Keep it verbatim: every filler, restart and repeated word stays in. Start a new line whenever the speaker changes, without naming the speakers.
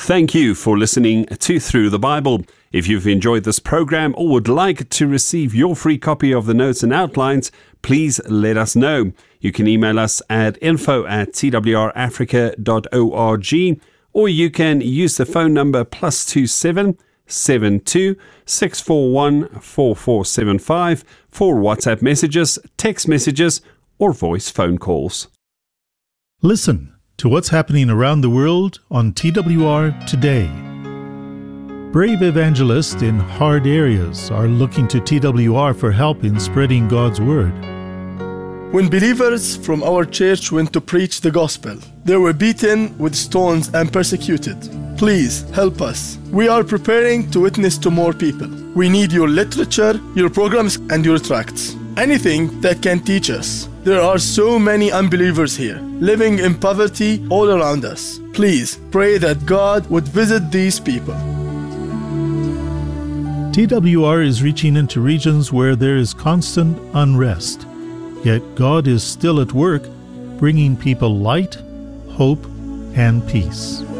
Thank you for listening to Through the Bible. If you've enjoyed this program or would like to receive your free copy of the notes and outlines, please let us know. You can email us at info at t w r africa dot org, or you can use the phone number plus two seven seven two six four one four four seven five for WhatsApp messages, text messages, or voice phone calls.
Listen to what's happening around the world on T W R Today. Brave evangelists in hard areas are looking to T W R for help in spreading God's word.
When believers from our church went to preach the gospel, they were beaten with stones and persecuted. Please help us. We are preparing to witness to more people. We need your literature, your programs, and your tracts. Anything that can teach us. There are so many unbelievers here, living in poverty all around us. Please pray that God would visit these people.
T W R is reaching into regions where there is constant unrest. Yet God is still at work, bringing people light, hope, and peace.